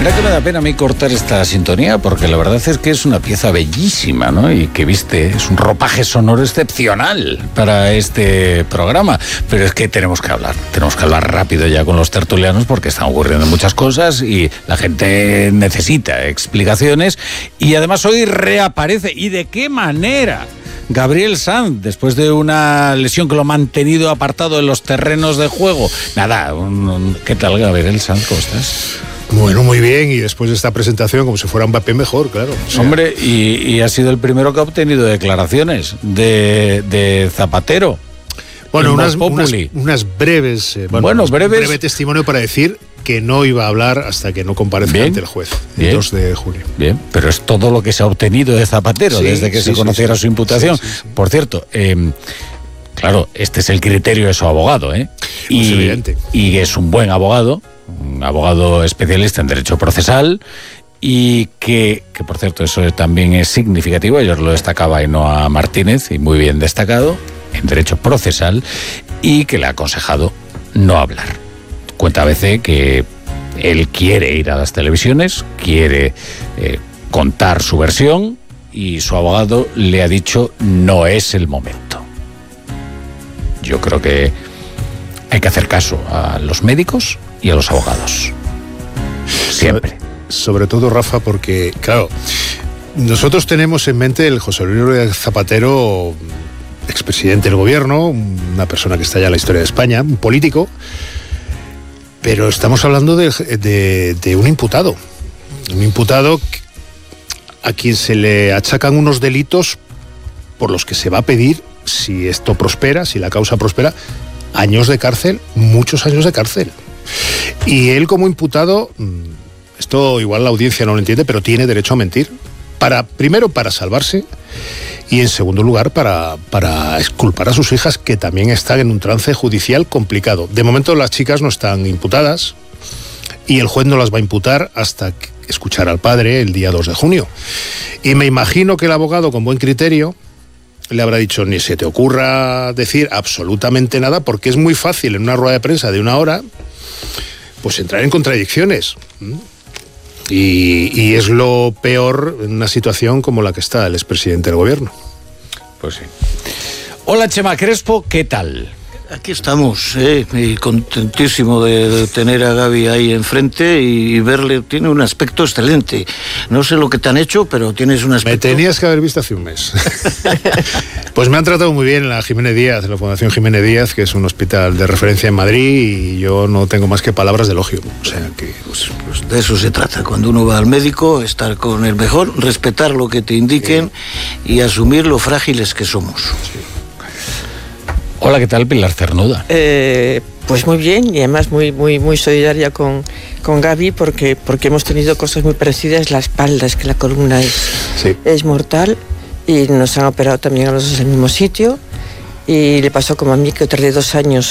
Mira que me da pena a mí cortar esta sintonía, porque la verdad es que es una pieza bellísima, ¿no? Y que es un ropaje sonoro excepcional para este programa. Pero es que tenemos que hablar rápido ya con los tertulianos, porque están ocurriendo muchas cosas y la gente necesita explicaciones. Y además hoy reaparece. ¿Y de qué manera? Gabriel Sanz, después de una lesión que lo ha mantenido apartado de los terrenos de juego. Nada, ¿qué tal, Gabriel Sanz? ¿Cómo estás? Bueno, muy bien, y después de esta presentación, como si fuera Mbappé, mejor, claro. O sea, hombre, y ha sido el primero que ha obtenido declaraciones de Zapatero. Bueno, unas breves, breve testimonio para decir que no iba a hablar hasta que no comparezca ante el juez, el 2 de junio. Bien, pero es todo lo que se ha obtenido de Zapatero desde que se conociera su imputación. Sí. Por cierto, claro, este es el criterio de su abogado, ¿eh? Y, evidente. Y es un buen abogado, un abogado especialista en derecho procesal, y que por cierto, eso también es significativo, ayer lo destacaba Ainhoa Martínez, y muy bien destacado, en derecho procesal, y que le ha aconsejado no hablar. Cuenta ABC que él quiere ir a las televisiones, quiere contar su versión, y su abogado le ha dicho no es el momento. Yo creo que hay que hacer caso a los médicos y a los abogados. Siempre. Sobre todo, Rafa, porque, claro, nosotros tenemos en mente el José Luis Zapatero, expresidente del gobierno, una persona que está ya en la historia de España, un político, pero estamos hablando de un imputado a quien se le achacan unos delitos por los que se va a pedir, si esto prospera, si la causa prospera, años de cárcel, muchos años de cárcel. Y él, como imputado, esto igual la audiencia no lo entiende, pero tiene derecho a mentir. Primero para salvarse, y en segundo lugar para exculpar a sus hijas, que también están en un trance judicial complicado. De momento las chicas no están imputadas y el juez no las va a imputar hasta escuchar al padre el día 2 de junio. Y me imagino que el abogado, con buen criterio, le habrá dicho: ni se te ocurra decir absolutamente nada, porque es muy fácil en una rueda de prensa de 1 hora pues entrar en contradicciones. Y es lo peor en una situación como la que está el expresidente del gobierno. Pues sí. Hola, Chema Crespo, ¿qué tal? Aquí estamos, contentísimo de tener a Gaby ahí enfrente y verle. Tiene un aspecto excelente. No sé lo que te han hecho, pero tienes un aspecto... Me tenías que haber visto hace un mes. Pues me han tratado muy bien en la Jiménez Díaz, en la Fundación Jiménez Díaz, que es un hospital de referencia en Madrid, y yo no tengo más que palabras de elogio. O sea que... Pues de eso se trata. Cuando uno va al médico, estar con el mejor, respetar lo que te indiquen, y asumir lo frágiles que somos. Sí. Hola, ¿qué tal, Pilar Cernuda? Pues muy bien, y además muy solidaria con Gaby, porque hemos tenido cosas muy parecidas. La espalda, es que la columna es mortal, y nos han operado también a los dos en el mismo sitio, y le pasó como a mí, que tardé 2 años